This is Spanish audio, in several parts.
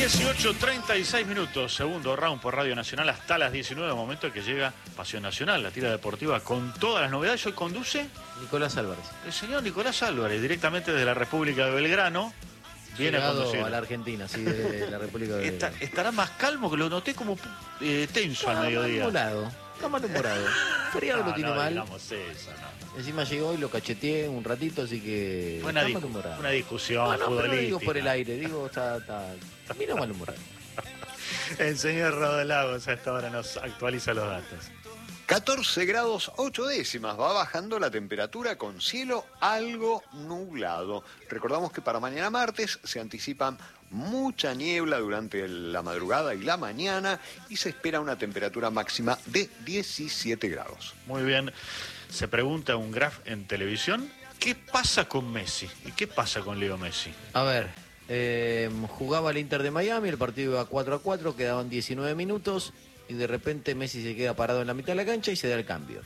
18:36 minutos, segundo round por Radio Nacional hasta las 19, momento en que llega Pasión Nacional, la tira deportiva con todas las novedades. Hoy conduce Nicolás Álvarez. el señor Nicolás Álvarez, directamente desde la República de Belgrano. Viene a conducir a la Argentina, sí, de la República de Belgrano. Estará más calmo, que lo noté como tenso al mediodía. Está malhumorado. Feriado lo tiene mal. Digamos eso, no. Encima llegó y lo cacheteé un ratito, así que Una está malhumorado. una discusión No, pero futbolística. lo digo por el aire, está mira malhumorado. El señor Rodolagos a esta hora nos actualiza los datos. 14 grados 8 décimas, va bajando la temperatura con cielo algo nublado. Recordamos que para mañana martes se anticipan mucha niebla durante la madrugada y la mañana y se espera una temperatura máxima de 17 grados. Muy bien, se pregunta un Graf en televisión, ¿qué pasa con Messi? ¿Y qué pasa con Leo Messi? A ver, jugaba el Inter de Miami, el partido iba 4-4, quedaban 19 minutos y de repente Messi se queda parado en la mitad de la cancha y se da el cambio.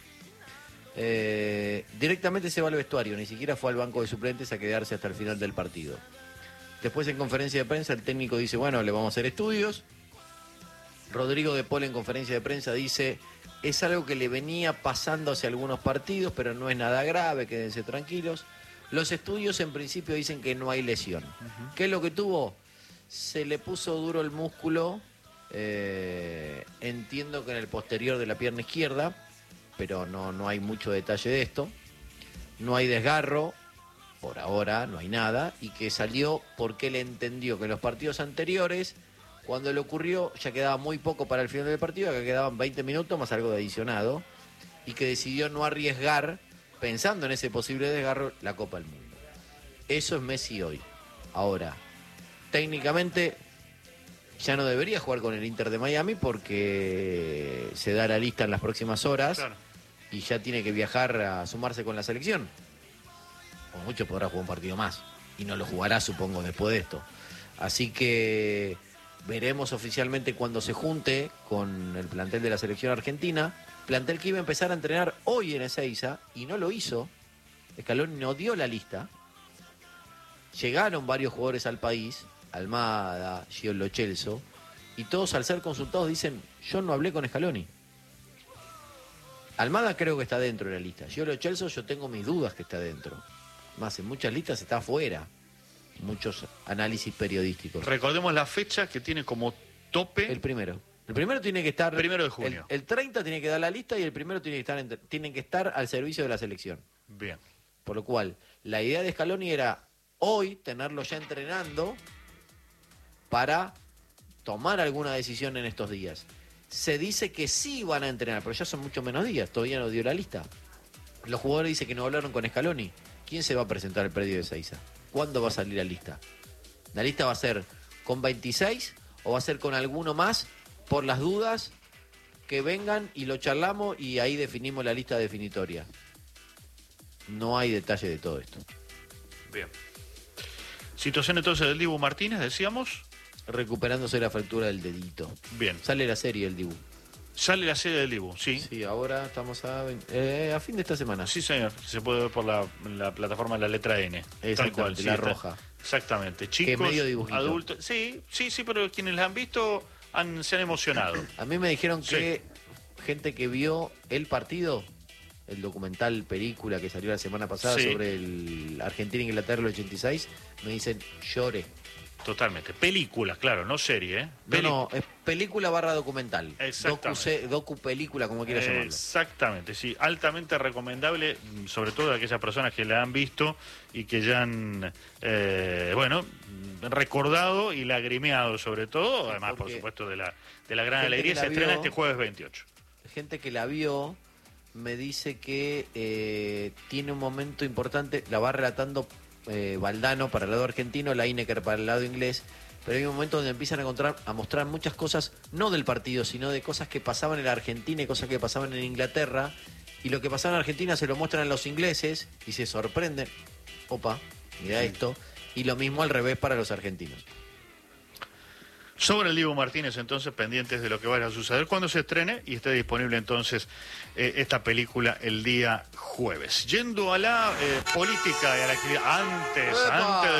Directamente se va al vestuario, ni siquiera fue al banco de suplentes a quedarse hasta el final del partido. Después en conferencia de prensa el técnico dice, bueno, le vamos a hacer estudios. Rodrigo de Paul en conferencia de prensa dice, es algo que le venía pasando hace algunos partidos, pero no es nada grave, quédense tranquilos. Los estudios en principio dicen que no hay lesión. ¿Qué es lo que tuvo? Se le puso duro el músculo, entiendo que en el posterior de la pierna izquierda, pero no hay mucho detalle de esto. No hay desgarro, por ahora no hay nada, y que salió porque él entendió que en los partidos anteriores, cuando le ocurrió, ya quedaba muy poco para el final del partido, que quedaban 20 minutos más algo de adicionado, y que decidió no arriesgar, pensando en ese posible desgarro, la Copa del Mundo. Eso es Messi hoy. Ahora, técnicamente ya no debería jugar con el Inter de Miami porque se da la lista en las próximas horas, claro, y ya tiene que viajar a sumarse con la selección. O mucho podrá jugar un partido más y no lo jugará, supongo, después de esto. Así que veremos oficialmente cuando se junte con el plantel de la selección argentina, plantel que iba a empezar a entrenar hoy en Ezeiza y no lo hizo. Scaloni no dio la lista. Llegaron varios jugadores al país, Almada, Gio Lo Celso, y todos al ser consultados dicen, yo no hablé con Scaloni. Almada creo que está dentro de la lista. Gio Lo Celso yo tengo mis dudas que está dentro. Más, en muchas listas está afuera. Muchos análisis periodísticos. Recordemos la fecha que tiene como tope. El primero. El primero tiene que estar... 1 de junio. El 30 tiene que dar la lista y el primero tienen que estar al servicio de la selección. Bien. Por lo cual, la idea de Scaloni era hoy tenerlo ya entrenando para tomar alguna decisión en estos días. Se dice que sí van a entrenar, pero ya son mucho menos días. Todavía no dio la lista. Los jugadores dicen que no hablaron con Scaloni. ¿Quién se va a presentar al predio de Ezeiza? ¿Cuándo va a salir la lista? ¿La lista va a ser con 26 o va a ser con alguno más por las dudas que vengan y lo charlamos y ahí definimos la lista definitoria? No hay detalle de todo esto. Bien. Situación entonces del Dibu Martínez, decíamos. Recuperándose la fractura del dedito. Bien. Sale la serie del Dibu. Sale la serie del Dibu, sí. Sí, ahora estamos a fin de esta semana. Sí, señor. Se puede ver por la plataforma de la letra N. Tal cual, sí, la roja. Exactamente. Chicos, medio dibujito. Adultos. Sí, pero quienes la han visto se han emocionado. A mí me dijeron que gente que vio el partido, el documental película que salió la semana pasada sobre el Argentina-Inglaterra del 86, me dicen lloré. Totalmente. Película, claro, no serie, ¿eh? No, es película / documental. Exactamente. Docu-película, como quieras llamarlo. Exactamente, sí. Altamente recomendable, sobre todo a aquellas personas que la han visto y que ya han, recordado y lagrimeado, sobre todo. Además, por supuesto, de la gran alegría. Se estrena este jueves 28. Gente que la vio me dice que tiene un momento importante, la va relatando Valdano para el lado argentino, Lineker para el lado inglés, pero hay un momento donde empiezan a mostrar muchas cosas, no del partido, sino de cosas que pasaban en la Argentina y cosas que pasaban en Inglaterra, y lo que pasaba en Argentina se lo muestran a los ingleses y se sorprenden. Opa, mira esto. Y lo mismo al revés para los argentinos. Sobre el Diego Martínez, entonces, pendientes de lo que vaya a suceder cuando se estrene y esté disponible entonces esta película el día jueves. Yendo a la política y a la actividad, antes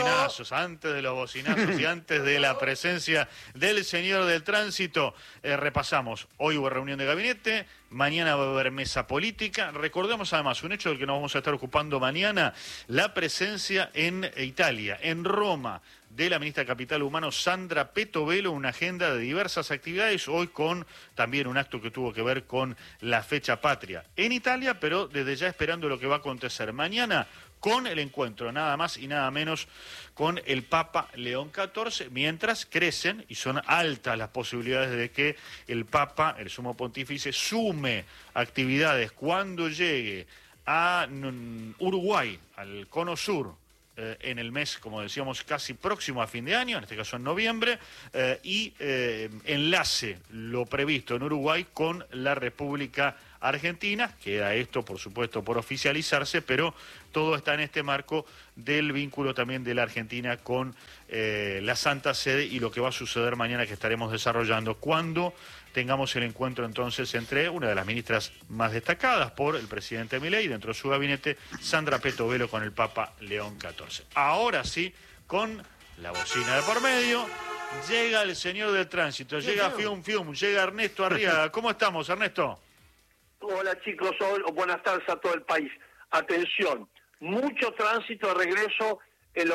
de los bocinazos y antes de la presencia del señor del tránsito, repasamos. Hoy hubo reunión de gabinete, mañana va a haber mesa política. Recordemos además un hecho del que nos vamos a estar ocupando mañana, la presencia en Italia, en Roma, de la ministra de Capital Humano, Sandra Petovelo, una agenda de diversas actividades, hoy con también un acto que tuvo que ver con la fecha patria en Italia, pero desde ya esperando lo que va a acontecer mañana con el encuentro, nada más y nada menos, con el Papa León XIV, mientras crecen y son altas las posibilidades de que el Papa, el Sumo Pontífice, sume actividades cuando llegue a Uruguay, al Cono Sur, en el mes, como decíamos, casi próximo a fin de año, en este caso en noviembre, y enlace lo previsto en Uruguay con la República Argentina. Queda esto, por supuesto, por oficializarse, pero todo está en este marco del vínculo también de la Argentina con la Santa Sede y lo que va a suceder mañana, que estaremos desarrollando cuando tengamos el encuentro entonces entre una de las ministras más destacadas por el presidente Milei, dentro de su gabinete, Sandra Petovelo, con el Papa León XIV. Ahora sí, con la bocina de por medio, llega el señor del tránsito, llega Fium, llega Ernesto Arriaga. ¿Cómo estamos, Ernesto? Hola chicos, buenas tardes a todo el país. Atención, mucho tránsito de regreso a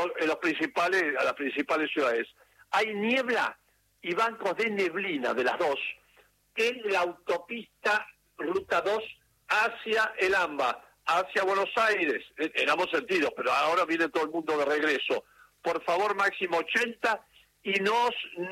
las principales ciudades. Hay niebla y bancos de neblina de las dos en la autopista Ruta 2 hacia el AMBA, hacia Buenos Aires, en ambos sentidos, pero ahora viene todo el mundo de regreso. Por favor, máximo 80 y no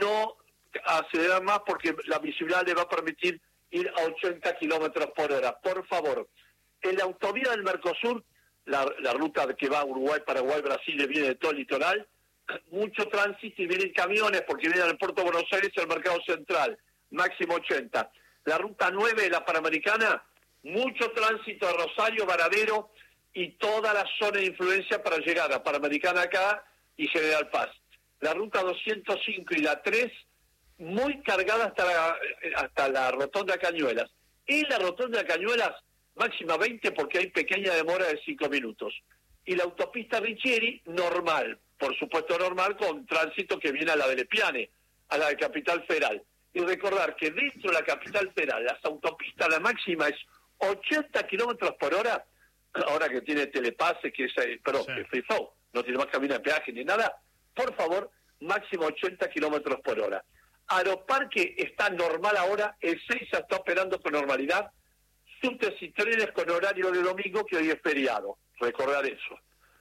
acelerar más porque la visibilidad le va a permitir ir a 80 kilómetros por hora. Por favor, en la autovía del Mercosur, la ruta que va a Uruguay, Paraguay, Brasil, viene de todo el litoral, mucho tránsito y vienen camiones porque vienen al puerto de Buenos Aires y al mercado central, máximo 80. La ruta 9 de la Panamericana, mucho tránsito a Rosario, Varadero y toda la zona de influencia para llegar a Panamericana acá y General Paz. La ruta 205 y la 3, muy cargada hasta la rotonda Cañuelas. En la rotonda Cañuelas, máxima 20 porque hay pequeña demora de 5 minutos. Y la autopista Richieri, normal, por supuesto normal, con tránsito que viene a la de Lepiane, a la de Capital Federal. Y recordar que dentro de la Capital Federal, las autopistas, la máxima es 80 kilómetros por hora, ahora que tiene telepase, que es free flow, no tiene más camino de peaje ni nada, por favor, máximo 80 kilómetros por hora. Aeroparque está normal ahora, el 6 se está operando con normalidad, subtes y trenes con horario de domingo, que hoy es feriado, recordar eso.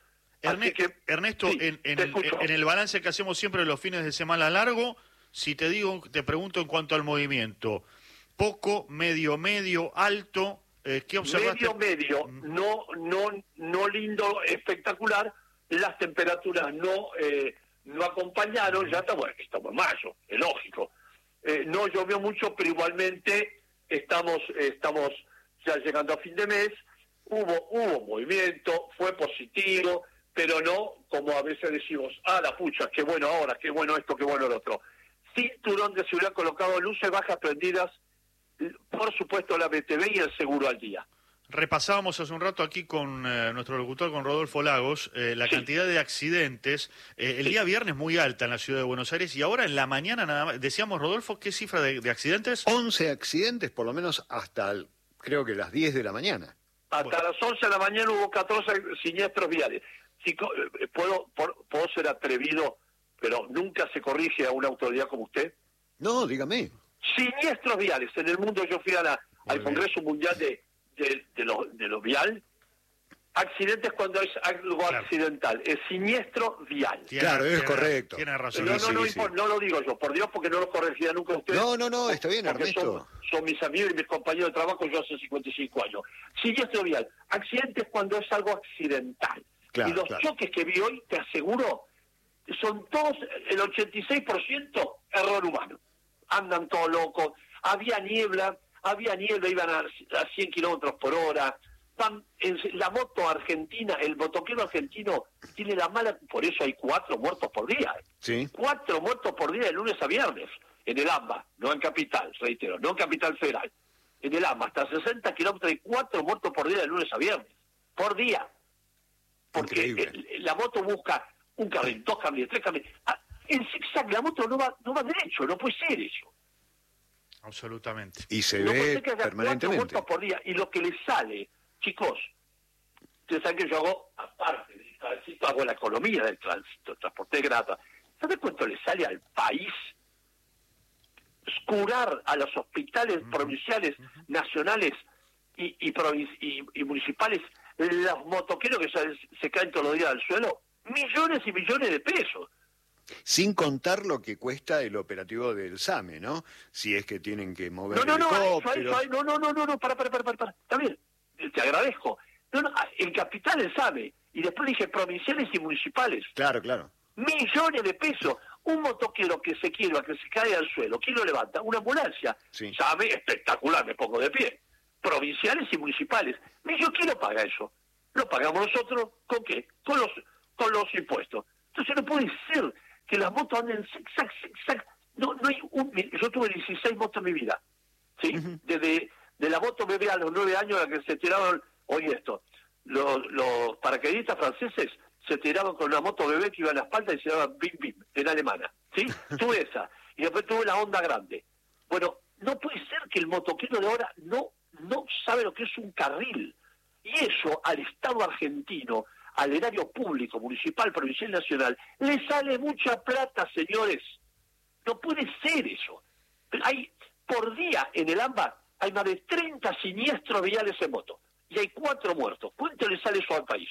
Ernesto, sí, en el balance que hacemos siempre de los fines de semana largo, si te pregunto en cuanto al movimiento, poco, medio, alto, ¿qué observaste? Medio, no lindo, espectacular, las temperaturas no acompañaron, ya estamos en mayo, es lógico. No llovió mucho, pero igualmente estamos ya llegando a fin de mes, hubo movimiento, fue positivo, pero no como a veces decimos, la pucha, qué bueno ahora, qué bueno esto, qué bueno lo otro. Cinturón de seguridad colocado, luces bajas prendidas, por supuesto la BTV y el seguro al día. Repasábamos hace un rato aquí con nuestro locutor, con Rodolfo Lagos, la cantidad de accidentes. El día viernes muy alta en la ciudad de Buenos Aires y ahora en la mañana nada más. Decíamos, Rodolfo, ¿qué cifra de accidentes? 11 accidentes, por lo menos hasta creo que las 10 de la mañana. Hasta las 11 de la mañana hubo 14 siniestros viales. Si, puedo ser atrevido, pero nunca se corrige a una autoridad como usted. No, dígame. Siniestros viales. En el mundo yo fui al Congreso Mundial de lo vial. Accidentes cuando es algo accidental. Es siniestro vial. Es correcto. Tiene razón. No lo digo yo, por Dios, porque no lo corregía nunca usted. No, está bien, Ernesto. Son mis amigos y mis compañeros de trabajo, yo hace 55 años. Siniestro vial. Accidentes cuando es algo accidental. Y los choques que vi hoy, te aseguro, son todos, el 86% error humano. Andan todos locos. Había niebla, iban a 100 kilómetros por hora. la moto argentina, el motoquero argentino tiene la mala, por eso hay 4 muertos por día. Sí. 4 muertos por día de lunes a viernes, en el AMBA, no en Capital, reitero, no en Capital Federal. En el AMBA, hasta 60 kilómetros hay 4 muertos por día de lunes a viernes. Por día. Porque la moto busca un carril, 2 carriles, 3 carriles. En zigzag la moto no va derecho, no puede ser eso. Absolutamente. Y se No ve puede ser que haya 4 permanentemente. muertos por día. Y lo que le sale, chicos, ustedes saben que yo hago, aparte del tránsito, hago la economía del tránsito, transporte grata. ¿Sabe cuánto le sale al país curar a los hospitales provinciales, nacionales y municipales los motoqueros que se caen todos los días al suelo? Millones y millones de pesos. Sin contar lo que cuesta el operativo del SAME, ¿no? Si es que tienen que mover No, helicópteros. para. Está bien, te agradezco. En capital el SAME, y después dije provinciales y municipales. Claro, claro. Millones de pesos. Un motoquero que se quiebra, que se cae al suelo, ¿quién lo levanta? Una ambulancia. Sí. SAME, espectacular, me pongo de pie. Provinciales y municipales. Yo quién lo paga eso. Lo pagamos nosotros, ¿con qué? Con los impuestos. Entonces no puede ser que las motos anden zigzag. No hay yo tuve 16 motos en mi vida, ¿sí? Desde la moto bebé a los 9 años a la que se tiraron, los paracaidistas franceses se tiraban con una moto bebé que iba a la espalda y se llamaba Bim Bim, en alemana, ¿sí? Tuve esa, y después tuve la Honda grande. Bueno, no puede ser que el motoquero de ahora no sabe lo que es un carril, y eso al Estado argentino, al erario público, municipal, provincial, nacional, le sale mucha plata, señores. No puede ser eso. Hay, por día en el AMBA, hay más de 30 siniestros viales en moto. Y hay 4 muertos. ¿Cuánto le sale eso al país?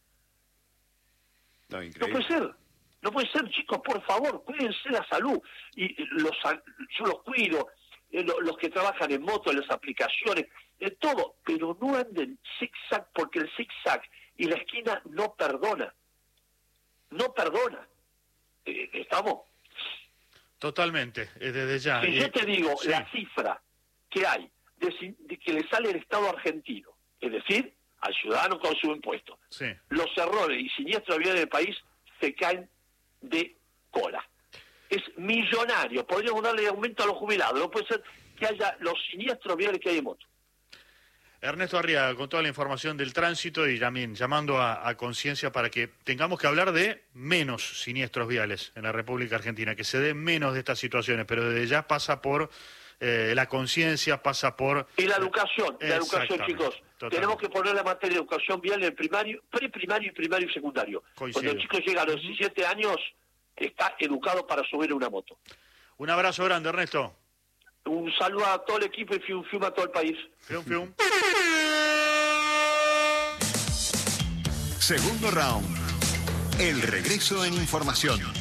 No, No puede ser. No puede ser, chicos, por favor, cuídense la salud. Y yo los cuido, los que trabajan en moto, en las aplicaciones, en todo. Pero no anden zigzag, porque el zigzag y la esquina no perdona. No perdona. ¿Estamos? Totalmente, desde ya. Si yo te digo sí. la cifra que hay de que le sale al Estado argentino, es decir, al ciudadano con su impuesto, Sí. los errores y siniestros viales del país se caen de cola. Es millonario. Podríamos darle aumento a los jubilados. No puede ser que haya los siniestros viales que hay en moto. Ernesto Arriaga, con toda la información del tránsito y también llamando a conciencia para que tengamos que hablar de menos siniestros viales en la República Argentina, que se den menos de estas situaciones, pero desde ya pasa por la conciencia, pasa por... Y la educación, chicos. Totalmente. Tenemos que poner la materia de educación vial en el primario, preprimario y primario y secundario. Coincido. Cuando el chico llega a los 17 años, está educado para subir una moto. Un abrazo grande, Ernesto. Un saludo a todo el equipo y fium a todo el país. Fium, fium. Segundo round. El regreso en información.